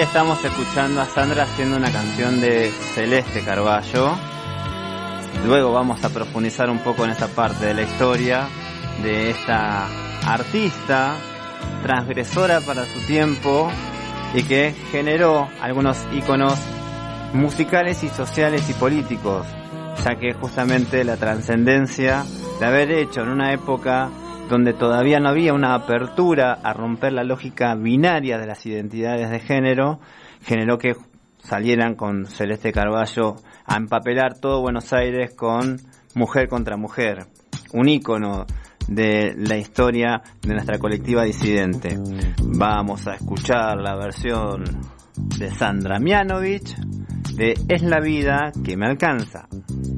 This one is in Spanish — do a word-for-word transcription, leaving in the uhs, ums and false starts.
estamos escuchando a Sandra haciendo una canción de Celeste Carballo. Luego vamos a profundizar un poco en esa parte de la historia de esta artista transgresora para su tiempo y que generó algunos íconos musicales y sociales y políticos, ya que justamente la trascendencia de haber hecho en una época donde todavía no había una apertura a romper la lógica binaria de las identidades de género, generó que salieran con Celeste Carballo a empapelar todo Buenos Aires con Mujer contra Mujer, un ícono de la historia de nuestra colectiva disidente. Vamos a escuchar la versión de Sandra Mianovich de Es la vida que me alcanza.